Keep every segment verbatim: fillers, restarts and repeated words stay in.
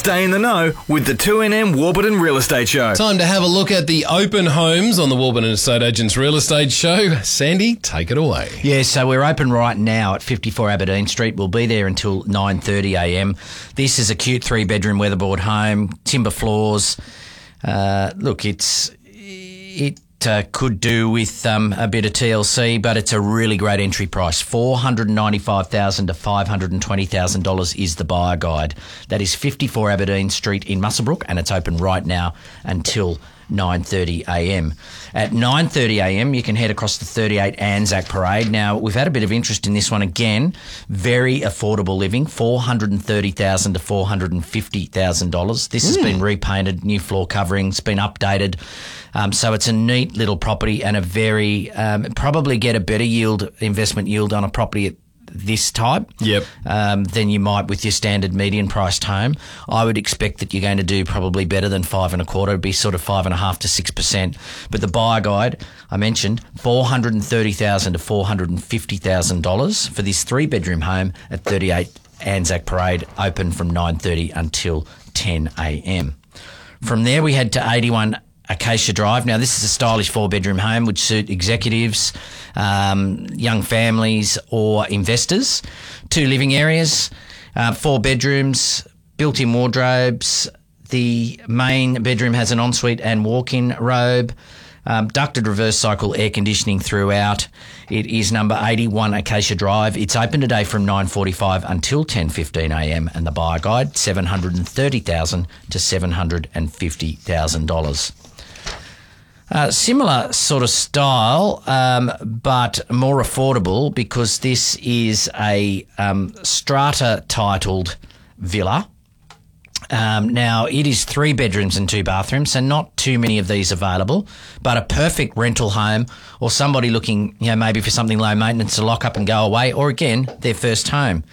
Stay in the know with the two N M Warburton Real Estate Show. Time to have a look at the open homes on the Warburton Estate Agents Real Estate Show. Sandy, take it away. Yeah, so we're open right now at fifty-four Aberdeen Street. We'll be there until nine thirty a m. This is a cute three-bedroom weatherboard home, timber floors. Uh, look, it's it uh, could do with um, a bit of T L C, but it's a really great entry price. four hundred ninety-five thousand dollars to five hundred twenty thousand dollars is the buyer guide. That is fifty-four Aberdeen Street in Muswellbrook, and it's open right now until nine thirty a m. At nine thirty a m, you can head across the thirty-eight Anzac Parade. Now, we've had a bit of interest in this one again. Very affordable living, four hundred thirty thousand dollars to four hundred fifty thousand dollars. This has mm. been repainted, new floor coverings, been updated. Um, so it's a neat little property and a very, um, probably get a better yield, investment yield on a property at this type yep. um, than you might with your standard median priced home. I would expect that you're going to do probably better than five and a quarter. It'd be sort of five and a half to six percent. But the buyer guide, I mentioned, four hundred thirty thousand dollars to four hundred fifty thousand dollars for this three bedroom home at thirty-eight Anzac Parade, open from nine thirty until ten a m. From there we head to eighty-one Acacia Drive. Now, this is a stylish four-bedroom home which suit executives, um, young families or investors. Two living areas, uh, four bedrooms, built-in wardrobes. The main bedroom has an ensuite and walk-in robe. Um, ducted reverse cycle air conditioning throughout. It is number eighty-one Acacia Drive. It's open today from nine forty-five until ten fifteen a m, and the buyer guide, seven hundred thirty thousand dollars to seven hundred fifty thousand dollars. Uh, similar sort of style, um, but more affordable because this is a um, strata-titled villa. Um, now, it is three bedrooms and two bathrooms, so not too many of these available, but a perfect rental home or somebody looking, you know, maybe for something low maintenance to lock up and go away, or again, their first home.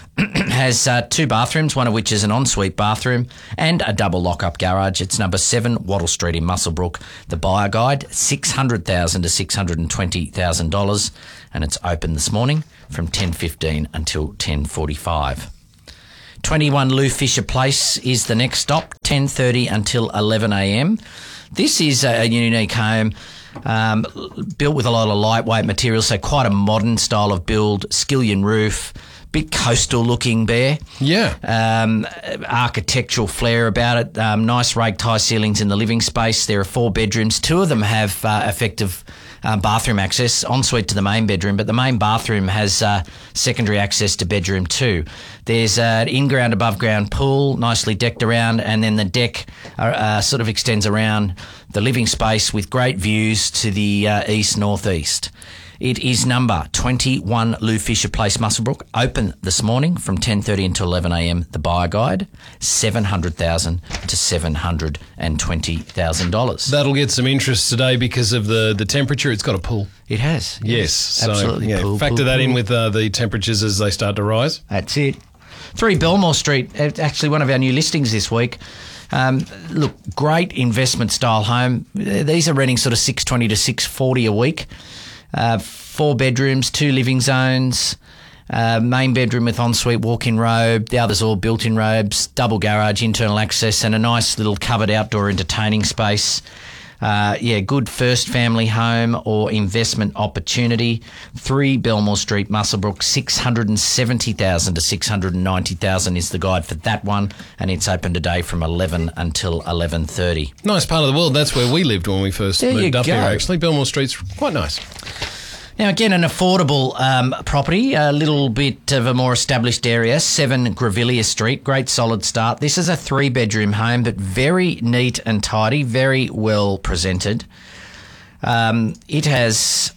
Has uh, two bathrooms, one of which is an ensuite bathroom and a double lock-up garage. It's number seven Wattle Street in Muswellbrook. The buyer guide, six hundred thousand dollars to six hundred twenty thousand dollars, and it's open this morning from ten fifteen until ten forty-five. twenty-one Lou Fisher Place is the next stop, ten thirty until eleven a m. This is a unique home. Um, built with a lot of lightweight materials, so quite a modern style of build, skillion roof, bit coastal looking there. Yeah. Um, architectural flair about it. Um, nice raked high ceilings in the living space. There are four bedrooms. Two of them have uh, effective um, bathroom access, ensuite to the main bedroom, but the main bathroom has uh, secondary access to bedroom two. There's an in-ground, above-ground pool, nicely decked around, and then the deck uh, uh, sort of extends around the living space with great views to the uh, east-northeast. It is number twenty-one Lou Fisher Place, Muswellbrook, open this morning from ten thirty until eleven a m. The buyer guide, seven hundred thousand dollars to seven hundred twenty thousand dollars. That'll get some interest today because of the, the temperature. It's got a pool. It has. Yes. yes so, absolutely. Yeah, pool, factor pool, that pool. in with uh, the temperatures as they start to rise. That's it. three Belmore Street, actually one of our new listings this week. Um, look, great investment style home. These are renting sort of six twenty to six forty a week. Uh, four bedrooms, two living zones, uh, main bedroom with ensuite walk-in robe, the others all built-in robes, double garage, internal access, and a nice little covered outdoor entertaining space. Uh, yeah, good first family home or investment opportunity. three Belmore Street, Muswellbrook, six hundred seventy thousand dollars to six hundred ninety thousand dollars is the guide for that one, and it's open today from eleven until eleven thirty. Nice part of the world. That's where we lived when we first there moved up go. here, actually. Belmore Street's quite nice. Now, again, an affordable um, property, a little bit of a more established area, seven Grevillea Street, great solid start. This is a three-bedroom home, but very neat and tidy, very well presented. Um, it has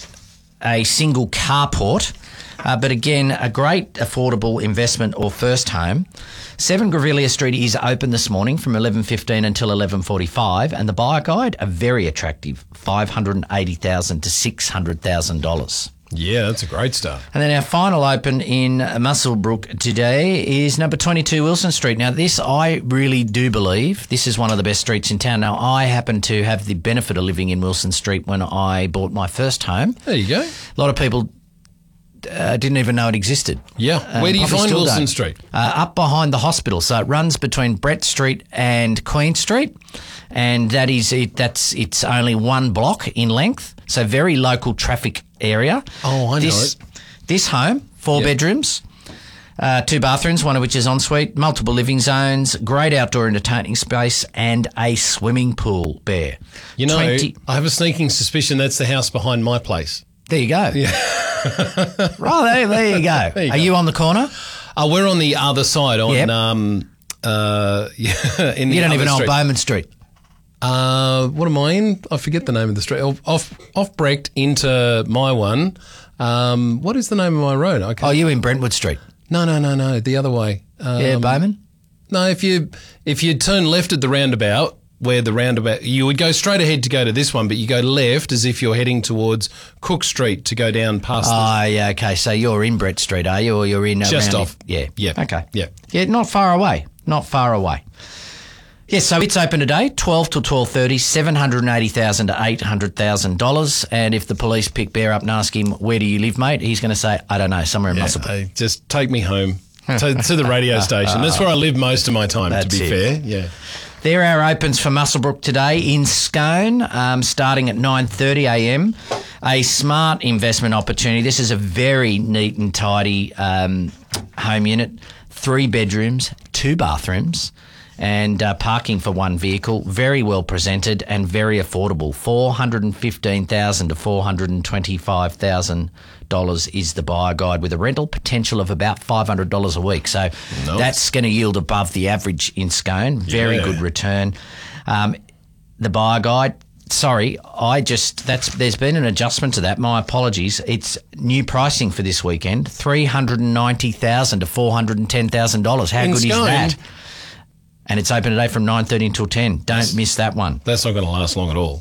a single carport, uh, but again, a great affordable investment or first home. seven Grevillea Street is open this morning from eleven fifteen until eleven forty-five, and the buyer guide, a very attractive five hundred eighty thousand dollars to six hundred thousand dollars. Yeah, that's a great start. And then our final open in Muswellbrook today is number twenty-two Wilson Street. Now, this, I really do believe, this is one of the best streets in town. Now, I happen to have the benefit of living in Wilson Street when I bought my first home. There you go. A lot of people uh, didn't even know it existed. Yeah. Uh, Where do you probably find still Wilson don't. Street? Uh, up behind the hospital. So it runs between Brett Street and Queen Street, and that is it. That's it's only one block in length, so very local traffic area. Oh, I know this, it. This home, four Yep. bedrooms. Uh, two bathrooms, one of which is ensuite, multiple living zones, great outdoor entertaining space, and a swimming pool, Bear. You know, twenty I have a sneaking suspicion that's the house behind my place. There you go. Yeah. right, there, there you go. There you Are go. you on the corner? Uh, we're on the other side on Yep. um uh yeah in the You don't other even know street. Bowman Street. Uh, what am I in? I forget the name of the street. Off off, off Brecht into my one. Um, what is the name of my road? I Oh, can't. you in Brentwood Street? No, no, no, no. The other way. Um, Yeah, Bowman. No, if you if you turn left at the roundabout, where the roundabout, you would go straight ahead to go to this one, but you go left as if you're heading towards Cook Street to go down past. Oh, yeah, okay. So you're in Brett Street, are you? Or you're in... the, just around off. it? Yeah. Yeah. Okay. Yeah. Yeah, not far away. Not far away. Yes, so it's open today, twelve till twelve thirty, seven hundred eighty thousand dollars to eight hundred thousand dollars. And if the police pick Bear up and ask him, where do you live, mate? He's going to say, I don't know, somewhere in Yeah, Muswellbrook. uh, just take me home to, to the radio station. That's where I live most of my time, That's to be it. fair. Yeah. There are opens for Muswellbrook today in Scone, um, starting at nine thirty a m. A smart investment opportunity. This is a very neat and tidy um, home unit. Three bedrooms, two bathrooms, and uh, parking for one vehicle. Very well presented and very affordable. four hundred fifteen thousand dollars to four hundred twenty-five thousand dollars is the buyer guide, with a rental potential of about five hundred dollars a week. So Nice. that's going to yield above the average in Scone. Very Yeah. good return. Um, the buyer guide, sorry, I just, that's, there's been an adjustment to that. My apologies. It's new pricing for this weekend, three hundred ninety thousand dollars to four hundred ten thousand dollars. How In good is Scone? that? And it's open today from nine thirty until ten. Don't miss that one. That's not going to last long at all.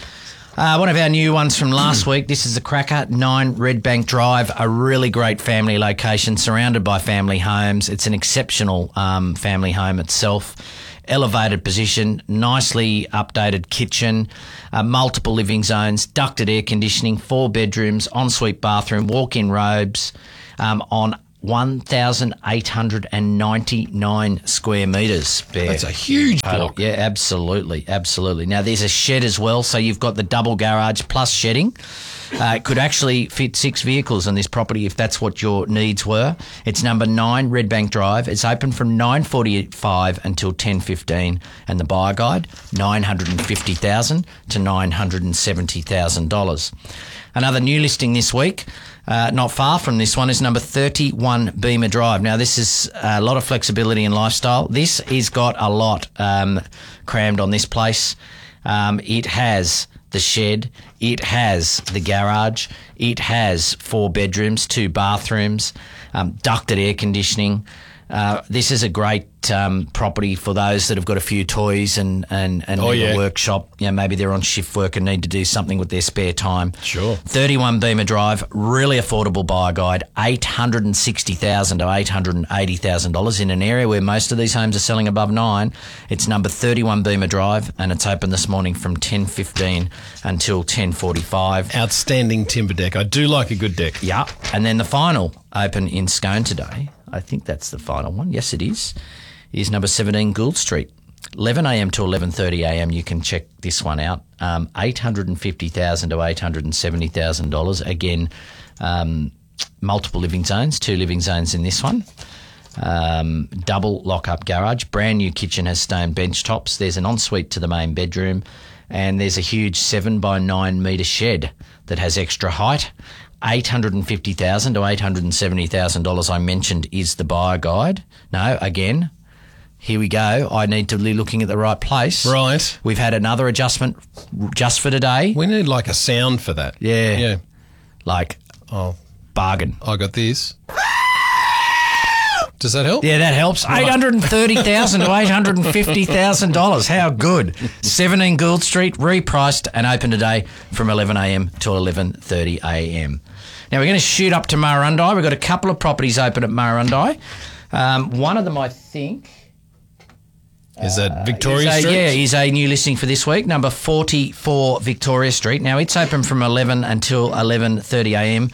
Uh, one of our new ones from last week. This is the cracker, nine Red Bank Drive, a really great family location surrounded by family homes. It's an exceptional um, family home itself. Elevated position, nicely updated kitchen, uh, multiple living zones, ducted air conditioning, four bedrooms, ensuite bathroom, walk-in robes um, on one thousand eight hundred ninety-nine square metres. That's a huge Total. block. Yeah, absolutely, absolutely. Now, there's a shed as well, so you've got the double garage plus shedding. Uh, it could actually fit six vehicles on this property if that's what your needs were. It's number nine Red Bank Drive. It's open from nine forty-five until ten fifteen, and the buyer guide, nine hundred fifty thousand dollars to nine hundred seventy thousand dollars. Another new listing this week, uh, not far from this one, is number thirty-one Beamer Drive. Now, this is a lot of flexibility and lifestyle. This has got a lot um, crammed on this place. Um, it has the shed, it has the garage, it has four bedrooms, two bathrooms, um, ducted air conditioning. Uh, this is a great um, property for those that have got a few toys and, and, and Oh, need yeah. a workshop. You know, maybe they're on shift work and need to do something with their spare time. Sure. thirty-one Beamer Drive, really affordable buyer guide, eight hundred sixty thousand dollars to eight hundred eighty thousand dollars in an area where most of these homes are selling above nine. It's number thirty-one Beamer Drive, and it's open this morning from ten fifteen until ten forty-five. Outstanding timber deck. I do like a good deck. Yeah, and then the final open in Scone today, I think that's the final one, yes it is, is number seventeen Gould Street. eleven a m to eleven thirty a m, you can check this one out. Um, eight hundred fifty thousand dollars to eight hundred seventy thousand dollars. Again, um, multiple living zones, two living zones in this one. Um, double lock-up garage, brand new kitchen has stone bench tops. There's an ensuite to the main bedroom, and there's a huge seven by nine metre shed that has extra height. eight hundred fifty thousand dollars to eight hundred seventy thousand dollars I mentioned is the buyer guide. No, again, here we go. I need to be looking at the right place. Right. We've had another adjustment just for today. We need like a sound for that. Yeah. Yeah. Like, Oh, bargain. I got this. Does that help? Yeah, that helps. eight hundred thirty thousand dollars to eight hundred fifty thousand dollars. How good. seventeen Gould Street, repriced and open today from eleven a m till eleven thirty a m. Now, we're going to shoot up to Murrundi. We've got a couple of properties open at Murrundi. Um, one of them, I think... Is that Victoria is a, Street? Yeah, is a new listing for this week, number forty-four Victoria Street. Now, it's open from eleven until eleven thirty a m.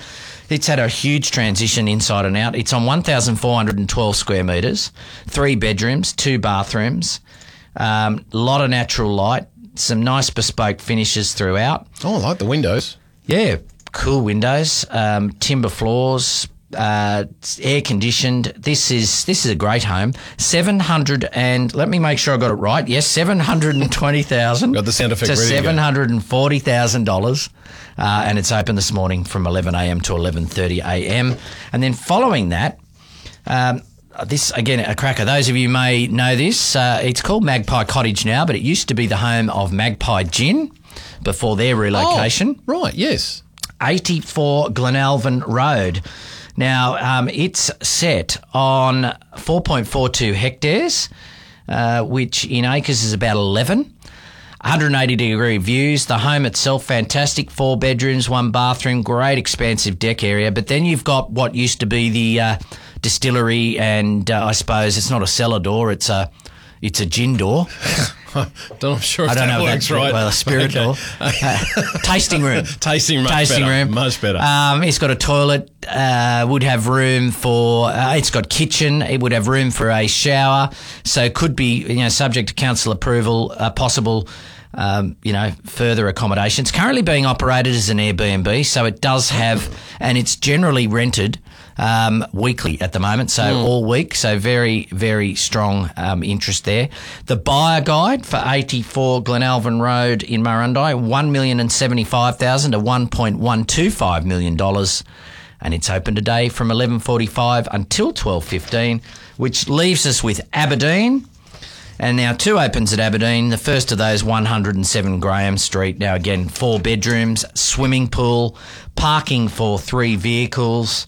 It's had a huge transition inside and out. It's on one thousand four hundred twelve square metres, three bedrooms, two bathrooms, a um, lot of natural light, some nice bespoke finishes throughout. Oh, I like the windows. Yeah, cool windows, um, timber floors, uh, air conditioned. This is this is a great home. Seven hundred and let me make sure I got it right. Yes, seven hundred and twenty thousand. Got the sound effect to ready to go. seven hundred and forty thousand dollars, uh, and it's open this morning from eleven a m to eleven thirty a m. And then following that. Um, This, again, a cracker. Those of you may know this. Uh, it's called Magpie Cottage now, but it used to be the home of Magpie Gin before their relocation. Oh, right, yes. eighty-four Glenalvon Road. Now, um, it's set on four point four two hectares, uh, which in acres is about eleven. one hundred eighty degree views. The home itself, fantastic. Four bedrooms, one bathroom, great expansive deck area. But then you've got what used to be the uh, distillery, and uh, I suppose it's not a cellar door, it's a it's a gin door. don't, I'm sure if I don't that know if works that's right. Well, a spirit Okay. door. Uh, tasting room. Tasting much tasting better. room. Much better. Um, it's got a toilet, uh, would have room for, uh, it's got kitchen, it would have room for a shower, so could be, you know, subject to council approval, uh, possible, um, you know, further accommodations. Currently being operated as an Airbnb, so it does have, and it's generally rented um, weekly at the moment, so mm. all week, so very, very strong um, interest there. The buyer guide for eighty-four Glenalvon Road in Murrundi, one million seventy-five thousand dollars to one point one two five million dollars, and it's open today from eleven forty-five until twelve fifteen, which leaves us with Aberdeen. And now two opens at Aberdeen. The first of those, one hundred seven Graham Street. Now again, four bedrooms, swimming pool, parking for three vehicles,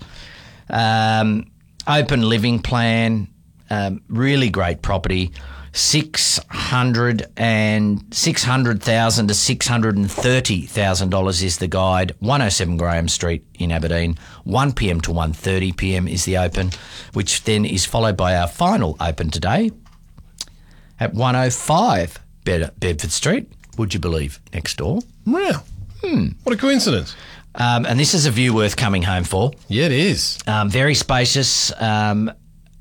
um, open living plan, um, really great property. Six hundred and six hundred thousand to six hundred and thirty thousand dollars is the guide. One oh seven Graham Street in Aberdeen. One p m to one thirty p m is the open, which then is followed by our final open today at one oh five Bed- Bedford Street. Would you believe? Next door. Wow. Hmm. What a coincidence. Um, and this is a view worth coming home for. Yeah, it is. Um, very spacious. Um,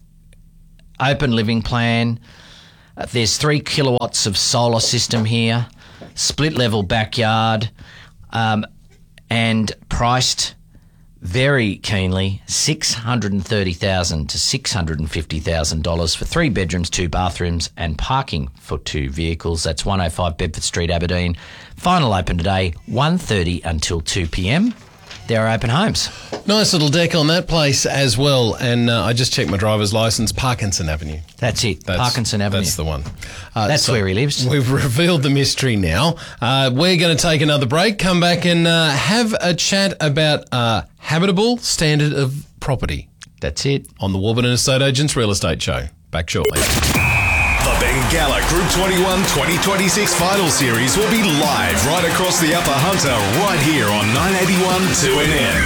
open living plan. Uh, there's three kilowatts of solar system here. Split level backyard. Um, and priced very keenly, six hundred thirty thousand dollars to six hundred fifty thousand dollars for three bedrooms, two bathrooms and parking for two vehicles. That's one oh five Bedford Street, Aberdeen. Final open today, one thirty until two p m. There are open homes. Nice little deck on that place as well. And uh, I just checked my driver's licence, Parkinson Avenue. That's it, That's, Parkinson Avenue. That's the one. Uh, That's so where he lives. We've revealed the mystery now. Uh, we're going to take another break, come back and uh, have a chat about uh, habitable standard of property. That's it. On the Warburton Estate Agents Real Estate Show. Back shortly. The Bengalla Group twenty-one twenty twenty-six Final Series will be live right across the Upper Hunter right here on nine eighty-one two N M.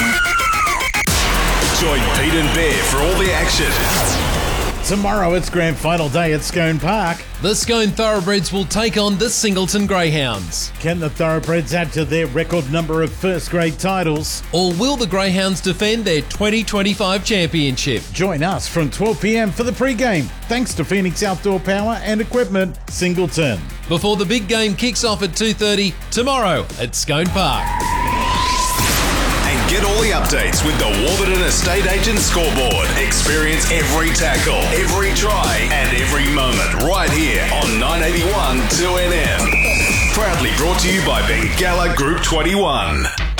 Join Pete and Bear for all the action. Tomorrow it's grand final day at Scone Park. The Scone Thoroughbreds will take on the Singleton Greyhounds. Can the Thoroughbreds add to their record number of first grade titles? Or will the Greyhounds defend their twenty twenty-five championship? Join us from twelve p m for the pre-game. Thanks to Phoenix Outdoor Power and Equipment, Singleton. Before the big game kicks off at two thirty tomorrow at Scone Park. And get all the updates with the Warburton Estate Agent Scoreboard. Experience every tackle, every try, and every moment right here on nine eighty-one two N M. Proudly brought to you by Bengalla Group twenty-one.